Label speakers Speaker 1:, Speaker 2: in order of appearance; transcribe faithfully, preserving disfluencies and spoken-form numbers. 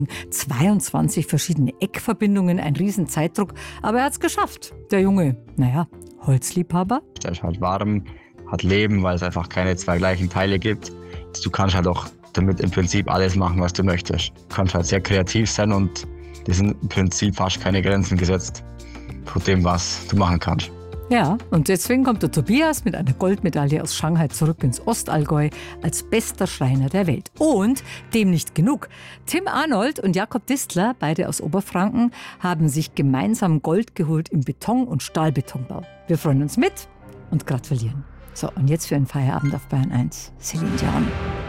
Speaker 1: zweiundzwanzig verschiedene Eckverbindungen, ein Riesenzeitdruck. Aber er hat es geschafft. Der Junge, naja, Holzliebhaber.
Speaker 2: Der ist halt warm, hat Leben, weil es einfach keine zwei gleichen Teile gibt. Du kannst halt auch damit im Prinzip alles machen, was du möchtest. Du kannst halt sehr kreativ sein und dir sind im Prinzip fast keine Grenzen gesetzt von dem, was du machen kannst.
Speaker 1: Ja, und deswegen kommt der Tobias mit einer Goldmedaille aus Shanghai zurück ins Ostallgäu als bester Schreiner der Welt. Und dem nicht genug. Tim Arnold und Jakob Distler, beide aus Oberfranken, haben sich gemeinsam Gold geholt im Beton- und Stahlbetonbau. Wir freuen uns mit und gratulieren. So, und jetzt für einen Feierabend auf Bayern eins. Celine Dion.